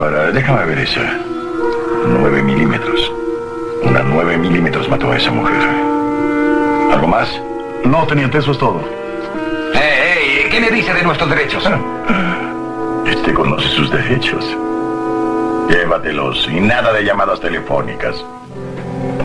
Ahora, déjame ver esa. 9 milímetros. Una 9 milímetros mató a esa mujer. ¿Algo más? No, teniente, eso es todo. ¿Qué me dice de nuestros derechos? Este conoce sus derechos. Llévatelos y nada de llamadas telefónicas.